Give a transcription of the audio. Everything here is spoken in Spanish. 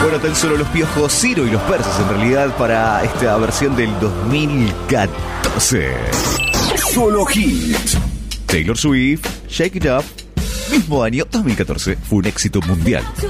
Fueron tan solo los Piojos, Ciro y los Persas en realidad para esta versión del 2014. Solo hits. Taylor Swift, Shake It Up, mismo año 2014, fue un éxito mundial.